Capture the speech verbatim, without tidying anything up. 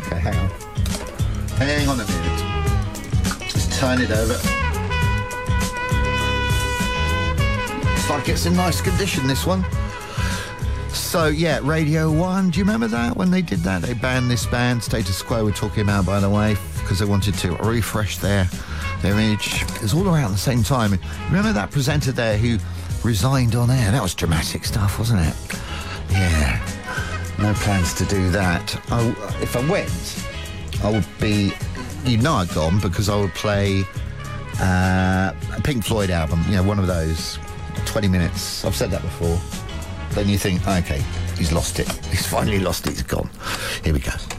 Okay, hang on. Hang on a minute. Just turn it over. Looks like it's in nice condition, this one. So, yeah, Radio one, do you remember that, when they did that? They banned this band, Status Quo we're talking about, by the way, because they wanted to refresh their, their image. It was all around the same time. Remember that presenter there who resigned on air? That was dramatic stuff, wasn't it? Yeah. No plans to do that. I, if I went, I would be... You'd know I'd gone, because I would play uh, a Pink Floyd album, you know, one of those, twenty minutes. I've said that before. Then you think, OK, he's lost it. He's finally lost it, he's gone. Here we go.